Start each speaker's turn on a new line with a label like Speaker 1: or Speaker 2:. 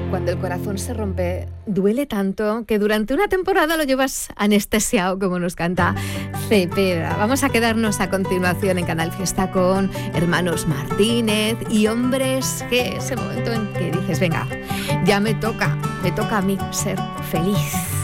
Speaker 1: Cuando el corazón se rompe, duele tanto que durante una temporada lo llevas anestesiado, como nos canta Cepeda. Vamos a quedarnos a continuación en Canal Fiesta con Hermanos Martínez y Hombres G. Ese momento en que dices, venga, ya me toca a mí ser feliz.